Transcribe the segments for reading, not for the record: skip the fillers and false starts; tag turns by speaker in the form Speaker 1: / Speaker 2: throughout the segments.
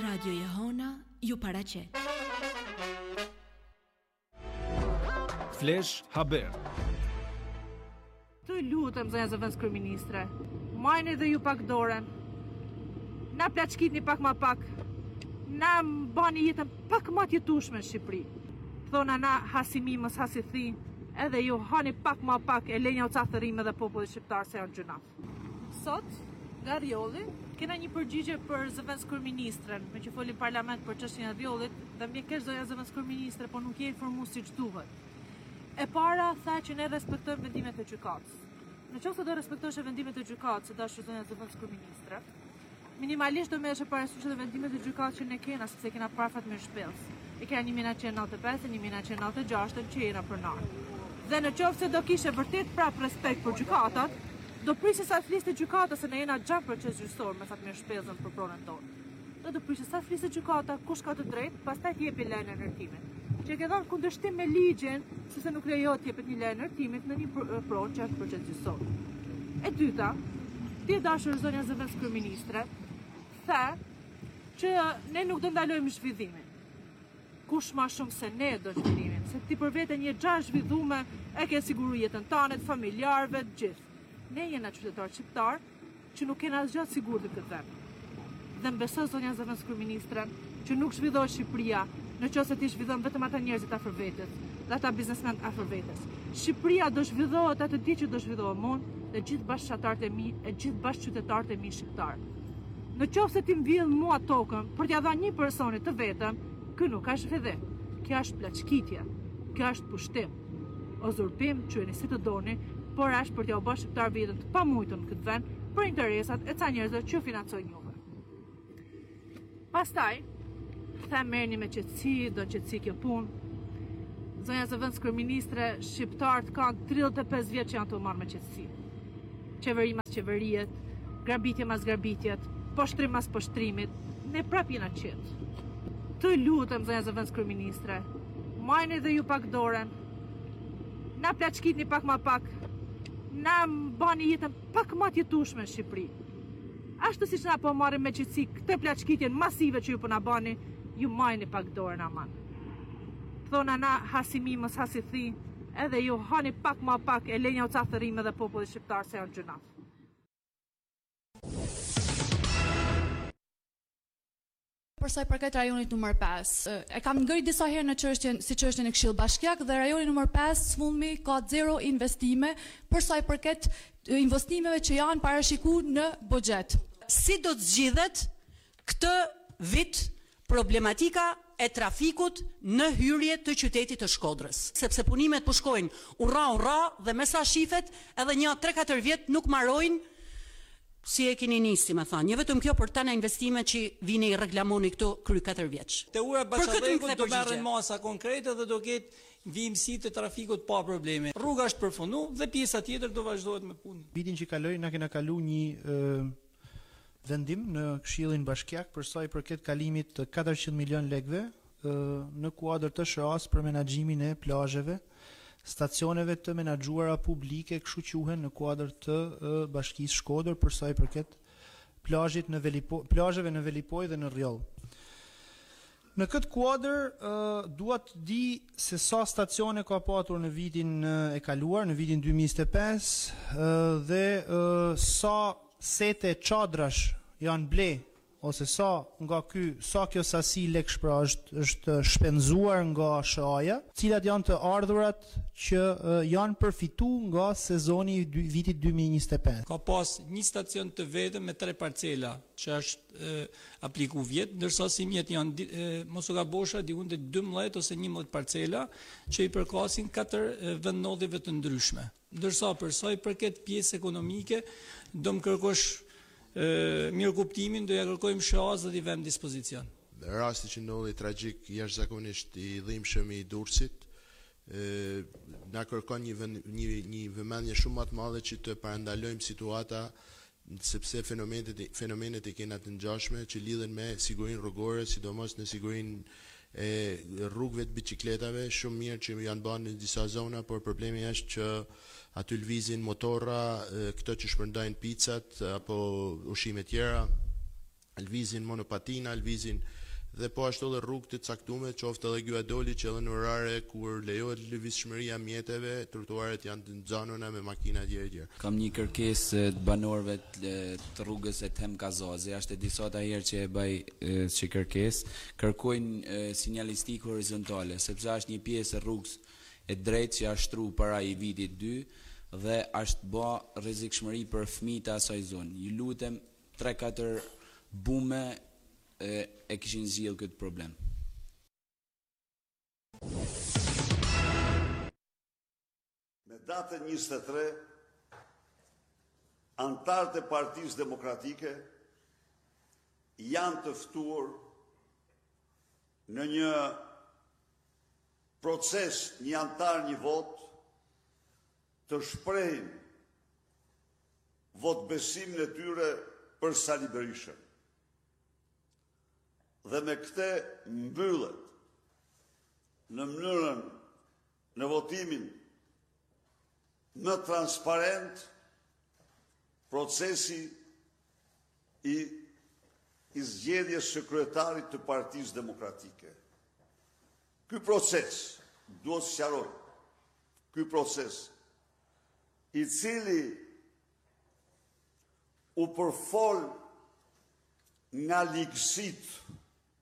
Speaker 1: Radio Jehona ju paraqet.
Speaker 2: Flesh Haber.
Speaker 3: Të lutem, zonja zëvendës kryeministre, majni dhe ju pak dorën. Na plaçkitni pak ma pak. Na bani jetën pak ma t'jetueshme në Shqipëri. Thona na hasimi mos hasithi, edhe ju hani pak ma pak e lenja u cathërime dhe popullit shqiptar se janë gjunaf. Sot, nga Rjolli, kena një përgjigje për zëvendës kryeministren, me që foli parlament për çështjen e Rjollit, dhe më keq zonja zëvendës kryeministre, po nuk je informuar siç duhet. E para tha që ne respektojmë vendimet e gjykatës. Në qoftë se do respektosh vendimet e gjykatës, dashur zonja zëvendës kryeministre, minimalisht do merresh parasysh edhe vendimet e gjykatës që ne kena, sepse kena parafat me shpellës. E kena 1995 e 1996 që jena pronar. Dhe në qoftë se do kishe vërtet prap respekt për gjykatat, do prisë sa fliste gjykata se ne jena gjatë proces gjyqësor me fatmirë shpellën për pronën tonë. Dhe do prisë sa fliste gjykata kush ka të drejtë, pastaj të jepi lejën e ndërtimit. Që ke dhënë kundërshtim me ligjin, sepse nuk lejohet të jepet një lejë ndërtimit në një pronë që është proces gjyqësor. E dyta, ti dashur zonja zëvendës kryeministre, tha që ne nuk do ndalojmë zhvillimin. Kush ma shumë se ne do zhvillimin, se ti për vete një gjash zhvillume e ke siguru jetën tanet, familjarëve, gjithë. Ne jena qytetarë shqiptar që nuk kena asgjë të sigurt në këtë vend. Dhe mbesoj zonja zëvendës kryeministre që nuk zhvillohet Shqipëria në qoftë se ti zhvillon vetëm ata njerëzit afër vetes, dhe ata biznesmen afër vetes. Shqipëria do zhvillohet atë ditë që do zhvillohem unë dhe gjithë bashkëqytetarët e mi e gjithë bashkëqytetarët e mi shqiptar. Në qoftë se ti mbjell mua tokën për t'ia dhënë një personi të vetëm, ky nuk është zhvillim. Kjo është plaçkitje. Kjo është pushtim. Uzurpim, quheni si të doni, por është për t'ia bërë shqiptar vetëm të pamujtur në këtë vend për interesat e ca njerëzve që financojnë juve. Pastaj, them merrni me qetësi, do qetësi kjo punë. Zonja zëvendës kryeministre, shqiptarët kanë 35 vjet që janë të marrë me qetësi. Qeveri mas qeveriet, grabitje mas grabitjet, poshtrim mas poshtrimit, ne prap jena qetë. Të lutem, zonja zëvendës kryeministre, majni dhe ju pak dorën. Na plaçkitni pak ma pak. Na bani jetën pak ma t'jetueshme në Shqipëri. Ashtu siç na po marrim me qetësi këtë plaçkitjen masive që ju po na bani, ju majni pak dorën aman. Thona na hasimi mos hasithi, edhe ju hani pak ma pak e lenja u cathërime dhe popullit shqiptar se janë gjunaf.
Speaker 4: Për sa i përket rajonit numër 5, e kam ngërit disa herë në çështjen si çështjen e Këshill Bashkiak dhe rajoni numër 5 Sfullmi ka 0 investime për sa i përket investimeve që janë parashikuar në buxhet.
Speaker 5: Si do të zgjidhet këtë vit problematika e trafikut në hyrje të qytetit të Shkodrës, sepse punimet po shkojnë urra dhe me sa shifet edhe një 3-4 vjet nuk marrojnë. Si e keni nisi, më thanë, një vetëm kjo për tana investime që vini i reklamoni këto kry 4 vjeç.
Speaker 6: Te ura bashkëpunëtorët do merren masa konkrete dhe do ketë vijimsi të trafikut pa probleme. Rruga është përfunduar dhe pjesa tjetër do vazhdohet me punë.
Speaker 7: Vitin që kaloi na kena kalu një vendim në Këshillin Bashkiak për sa i përket kalimit të 400 milion lekëve në kuadër të SHA-s për menaxhimin e plazheve, stacioneve të menaxhuara publike, kështu quhen në kuadër të Bashkisë Shkodër për sa i përket plazheve në Velipoj dhe në Rjoll. Në këtë kuadër dua të di se sa stacione ka patur në vitin e kaluar, në vitin 2025 dhe sa sete çadrash janë ble ose sa kjo sasi lekësh pra është shpenzuar nga SHA-ja, cilat janë të ardhurat që janë përfituar nga sezoni i vitit 2025.
Speaker 6: Ka pas një stacion të vetëm me 3 parcela që është apliku vjet, ndërsa si mjet janë mos u gabosha diku te 12 ose 11 parcela që i përkasin 4 vendodhjeve të ndryshme. Ndërsa për sa i përket pjesë ekonomike, do më kërkosh mirë kuptimin, do ja kërkojmë SHA-s dhe t'i vëmë dispozicion.
Speaker 8: Rasti që ndodhi tragjik jashtëzakonisht i dhimbshëm i Durrësit, na kërkon një vëmendje shumë më të madhe që të parandalojmë situata, sepse fenomenet e kena të ngjashme që lidhen me sigurinë rrugore, sidomos në sigurinë e rrugëve të biçikletave, shumë mirë që janë bërë në disa zona, por problemi është që aty lvizin motorra, këto që shpërndajnë picat apo ushqime tjera, lvizin monopatina, lvizin dhe po ashtu edhe rrugë të caktuara, qoftë edhe Gyadoli që edhe në orare kur lejohet lëvizshmëria mjeteve, trotuaret janë të nxanura me makina etj.
Speaker 2: Kam një kërkesë të banorëve të rrugës e Them Kazazi. Është e disota herë që e bëj që kërkesë, kërkojnë sinjalistikë horizontale, sepse është një pjesë e rrugës e drejtë që është shtruar para i vitit 2 dhe është bë rrezikshmëri për fëmijët e asaj zonë. Ju lutem 3-4 bume e kishin zgjidhur këtë problem.
Speaker 9: Me datën 23, antarët e Partisë Demokratike janë të ftuar në një proces, një antar, një vot, të shprehin votbesimin e tyre për Sali Berishën. Dhe me këte mbyllet në mënyrën në votimin më transparent procesi i zgjedhjes së kryetarit të Partisë Demokratike. Ky proces, duhet sqaroj, ky proces i cili u përfol nga ligësitë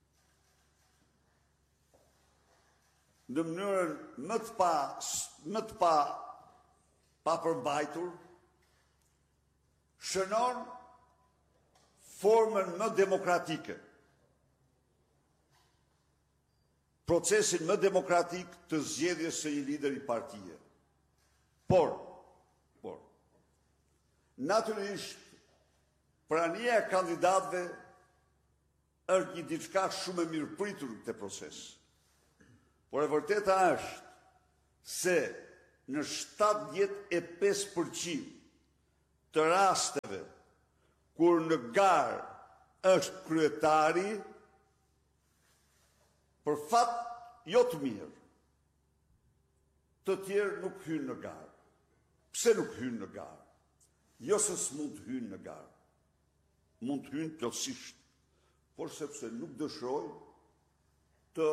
Speaker 9: në mënyrën më të pa përmbajtur, shënon formën më demokratike, procesin më demokratik të zgjedhjes së një lider i partije. Por, natyrisht, prania e kandidatëve është një diçka shumë e mirëpritur në këtë proces. Por e vërteta është se në 75% të rasteve kur në garë është kryetari, për fat jo të mirë, të tjerë nuk hynë në garë. Pse nuk hynë në garë? Jo se s'mund të hynë në garë. Mund të hynë plotësisht, por sepse nuk dëshirojnë të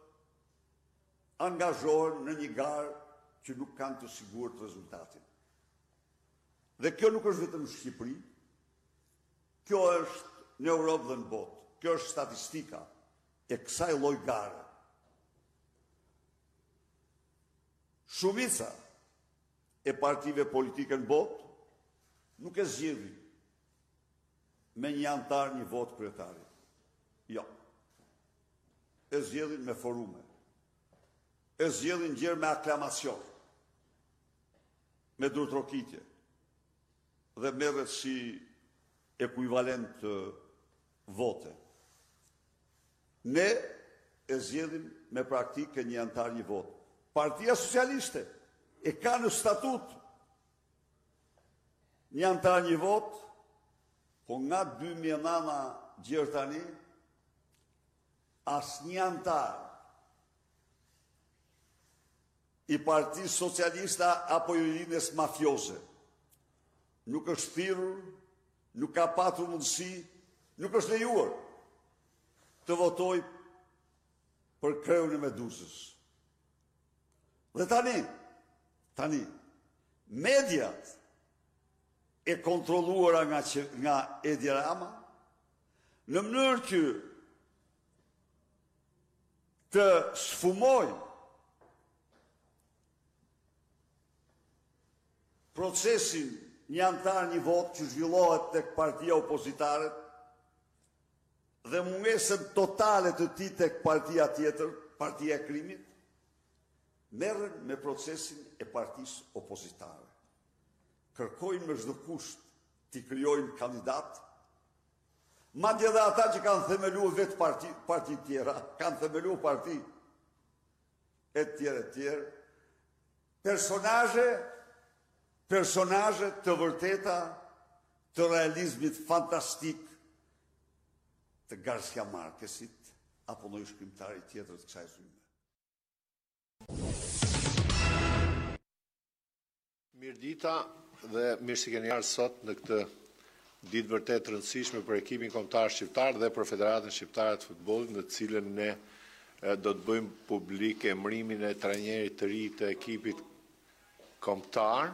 Speaker 9: angazhohen në një garë që nuk kanë të sigurt rezultatin. Dhe kjo nuk është vetëm në Shqipëri, kjo është në Europë dhe në botë, kjo është statistika e kësaj lloj gare. Shumica e partive politike në botë nuk e zgjedhin me një antar, një vot kryetari. Jo. E zgjedhin me forume. E zgjedhin gjerë me aklamacion, me durtrokitje, dhe merret si ekuivalent vote. Ne e zgjedhim me praktikë një antar, një vot. Partia Socialiste e ka në statut një antar, një vot, po nga 2009 gjërë tani, as një antar i Partisë Socialiste apo i linjes mafioze nuk është thirrur, nuk ka patur mundësi, nuk është lejuar të votoj për kreun e Meduzës. Dhe tani, mediat e kontrolluara nga Edi Rama, në mënyrë që të sfumojnë procesin një antar, një vot që zhvillohet tek partia opozitare dhe mungesën totale të tij tek partia tjetër, partia e krimit, merren me procesin e partisë opozitare. Kërkojnë me çdo kusht t'i krijojnë kandidat, madje edhe ata që kanë themeluar vetë parti tjera, kanë themeluar parti e tjerë, personazhe të vërteta të realizmit fantastik të Garcia Marquezit apo ndonjë shkrimtari tjetër të kësaj zyme.
Speaker 10: Mirë dita dhe mirë se keni ardhur sot në këtë ditë vërtet rëndësishme për ekipin kombëtar shqiptar dhe për Federatën Shqiptare të Futbollit, në të cilën ne do të bëjmë publik emërimin e trajnerit të ri të ekipit kombëtar,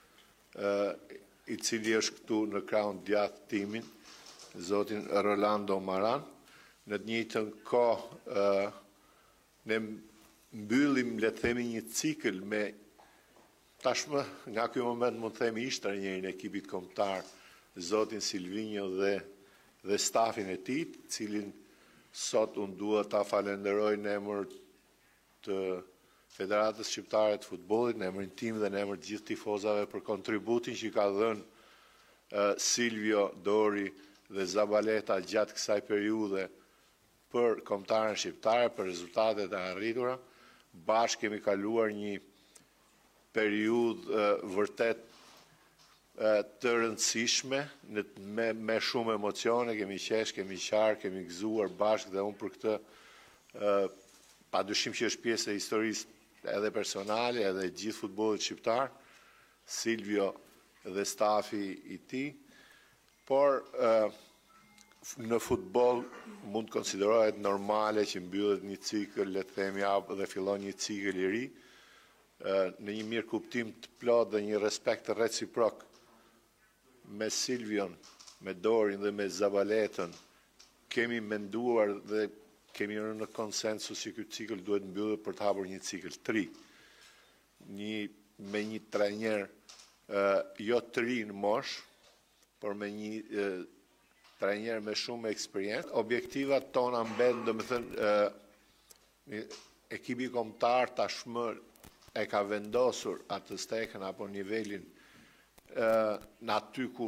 Speaker 10: i cili është këtu në krahun djathtë timin, zotin Rolando Maran. Në të njëjtën kohë ne mbyllim, le të themi, një cikël me tashmë nga ky moment mund të themi ish trajnerin e ekipit kombëtar, zotin Silvinho dhe stafin e tij, cilin sot unë dua ta falenderoj në emër të Federatës Shqiptare të Futbollit, në emrin tim dhe në emër të gjithë tifozave për kontributin që ka dhënë Silvio, Dori dhe Zabaleta gjatë kësaj periudhe për kombëtarën shqiptare, për rezultatet e arritura. Bashkë kemi kaluar një periudhë vërtet të rëndësishme, me shumë emocione, kemi qesh, kemi qarë, kemi gëzuar bashkë, dhe unë për këtë padyshim që është pjesë e historisë edhe personale, edhe gjithë futbollit shqiptar, Silvio dhe stafi i tij, por në futboll mund të konsiderohet normale që mbyllet një cikël, le të themi, dhe fillon një cikël i ri, në një mirë kuptim të plot dhe një respekt reciprok me Silvion, me Dorin dhe me Zabaletën. Kemi menduar dhe kemi rënë në konsensus që ky cikël duhet mbyllet për të hapur një cikël të ri. Me një trajner jo të ri në mosh, por me një trajner me shumë eksperiencë. Objektivat tona mbeten, domethënë, ekipi kombëtar tashmë e ka vendosur atë stekën apo nivelin në aty ku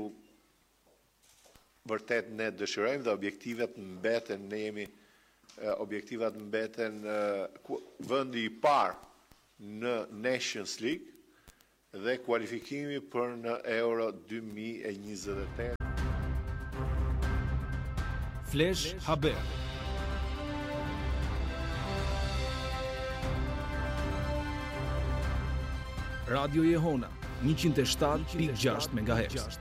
Speaker 10: vërtet ne dëshirojmë, dhe objektivat mbeten, ne jemi objektivat mbeten vendi i parë në Nations League dhe kualifikimi për në Euro 2028.
Speaker 11: Flash Haber. Radio Jehona 107.6 MHz.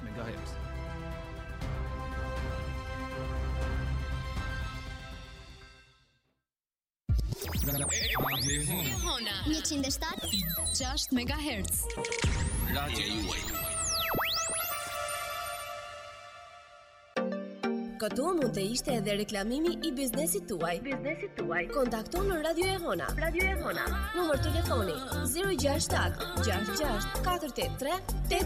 Speaker 12: Jehona 107.6 MHz. Radio juaj.
Speaker 13: Këtu mund të ishte edhe reklamimi i biznesit tuaj. Kontakto në Radio Jehona. Numër telefoni 067 66 483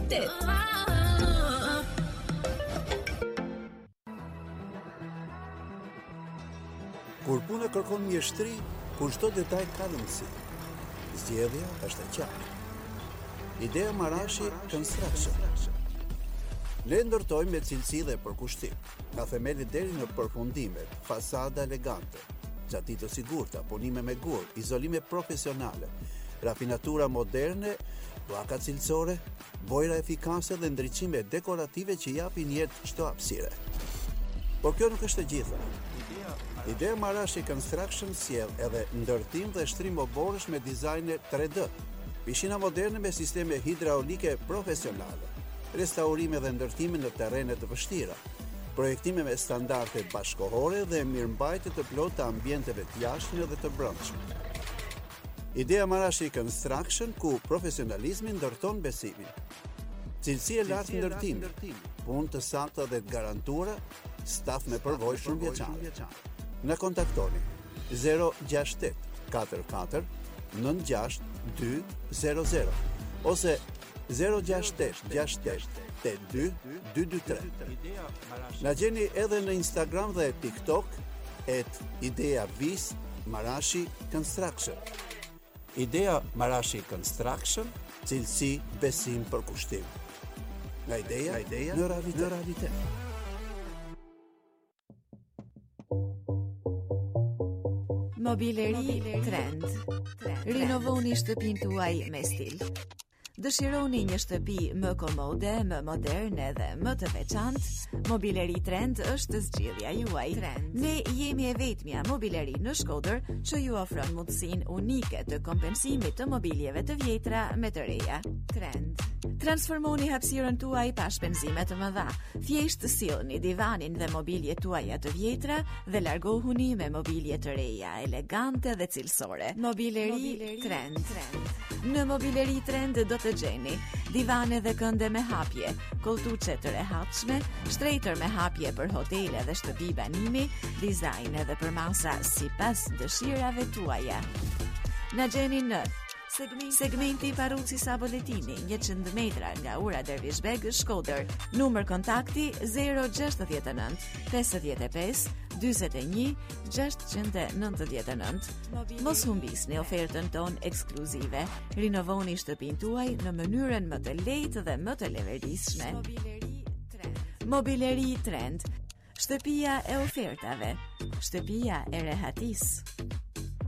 Speaker 13: 88.
Speaker 14: Kur puna kërkon mjeshtri, kur çdo detaj ka rëndësi. Zgjedhja është e qartë. Idea Marashi Construction. Ne ndërtojmë me cilësi dhe përkushtim, nga themeli deri në përfundimet, fasada elegante, gjati të sigurta, punime me gur, izolime profesionale, rafinatura moderne, pllaka cilësore, bojra efikase dhe ndriçime dekorative që japin jetë çdo hapësire. Por kjo nuk është e gjitha. Idea Marashi Construction sjell edhe ndërtim dhe shtrim oborësh me dizajne 3D, pishina moderne me sisteme hidraulike profesionale, restaurime dhe ndërtime në terrene të vështira, projektime me standarde bashkohore dhe mirëmbajtje të plotë të ambienteve të jashtme dhe të brendshme. Idea Marashi Construction, ku profesionalizmi ndërton besimin. Cilësi e lartë ndërtimi, punë të sakta dhe të garantuara, staf me përvojë shumëvjeçare. Na kontaktoni 068 44 96 200 ose 068 68 82 223. Na gjeni edhe në Instagram dhe TikTok @ideavis Marashi Construction. Idea Marashi Construction, cilësi, besim, përkushtim. Nga ideja në realitet.
Speaker 15: Mobileri Trend. Rinovoni shtëpinë tuaj me stil. Dëshironi një shtëpi më komode, më moderne dhe më të veçantë? Mobileri Trend është zgjidhja juaj. Ne jemi e vetmja mobileri në Shkodër që ju ofron mundësinë unike të kompensimit të mobiljeve të vjetra me të reja. Trend. Transformoni hapësirën tuaj pa shpenzime të mëdha. Thjesht sillni divanin dhe mobiljet tuaja të vjetra dhe largohuni me mobilje të reja, elegante dhe cilësore. Mobileri Trend. Në Mobileri Trend do të gjeni divane dhe kënde me hapje, koltuçe të rehatshme, shtrejtër me hapje për hotele dhe shtëpi banimi, dizajn edhe për masa sipas dëshirave tuaja. Na gjeni në segmenti Paruci Saboletini, 100 metra nga ura Dervishbeg, Shkodër. Numër kontakti 069 55 41 699. Mos humbisni ofertën tonë ekskluzive. Rinovoni shtëpinë tuaj në mënyrën më të lehtë dhe më të levetëdijshme. Mobileri Trend. Shtëpia e ofertave. Shtëpia e rehatisë.